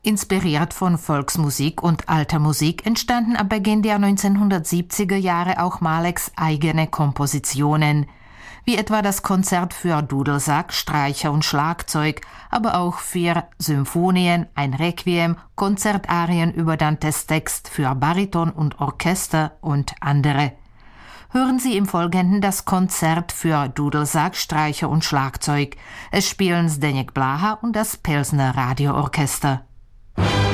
Inspiriert von Volksmusik und alter Musik entstanden ab Beginn der 1970er Jahre auch Maleks eigene Kompositionen, wie etwa das Konzert für Dudelsack, Streicher und Schlagzeug, aber auch für Symphonien, ein Requiem, Konzertarien über Dantes Text für Bariton und Orchester und andere. Hören Sie im Folgenden das Konzert für Dudelsack, Streicher und Schlagzeug. Es spielen Zdeněk Bláha und das Pilsner Radioorchester.